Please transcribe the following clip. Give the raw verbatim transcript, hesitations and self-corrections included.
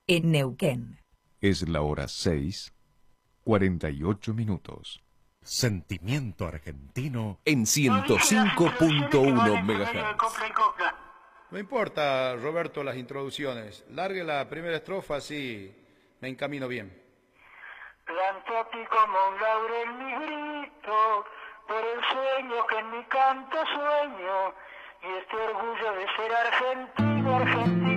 en Neuquén. Es la hora seis, cuarenta y ocho minutos. Sentimiento argentino En ciento cinco punto uno megahertz. No importa, Roberto, las introducciones. Largue la primera estrofa, así me encamino bien. Planto a ti como un laurel mi grito, por el sueño que en mi canto sueño, y este orgullo de ser argentino, argentino.